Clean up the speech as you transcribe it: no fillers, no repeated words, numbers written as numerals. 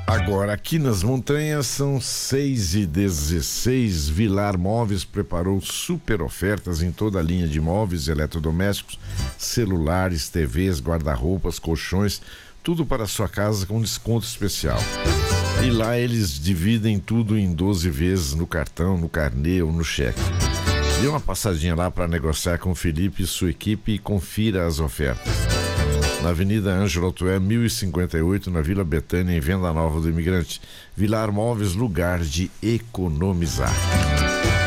Agora, aqui nas montanhas, são 6h16. Vilar Móveis preparou super ofertas em toda a linha de móveis, eletrodomésticos, celulares, TVs, guarda-roupas, colchões, tudo para a sua casa com desconto especial. E lá eles dividem tudo em 12 vezes no cartão, no carnê ou no cheque. Dê uma passadinha lá para negociar com o Felipe e sua equipe e confira as ofertas. Na Avenida Ângelo Otué, 1058, na Vila Betânia, em Venda Nova do Imigrante. Vilar Móveis, lugar de economizar.